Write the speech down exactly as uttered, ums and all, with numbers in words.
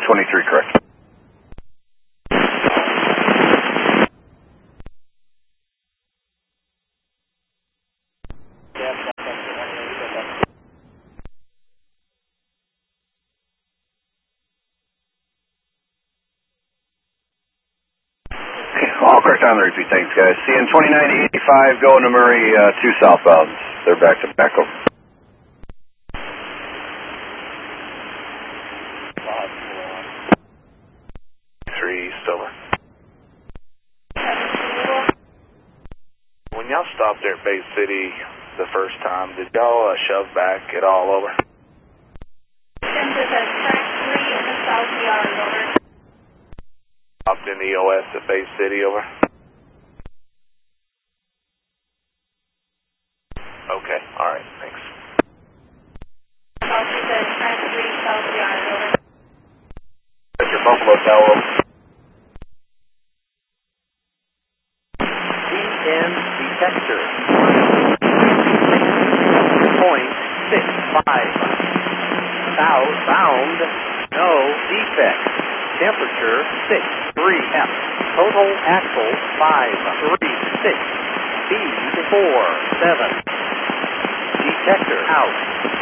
twenty-three, correct. All correct on the repeat. Thanks, guys. C N twenty-nine eighty-five going to Murray, uh, two southbound. They're back to back over. Three, Silver. When y'all stopped there at Bay City the first time, did y'all uh, shove back at all over? Into the track three in the south yard, over. Stopped in the E O S at Bay City, over? Okay, alright, thanks. Out to the track three south yard, over. That's your Buffalo Tower. C N detector. Point six five. Southbound, no defect. Temperature six three F. Total axle five three six. Speed four seven. Detector out.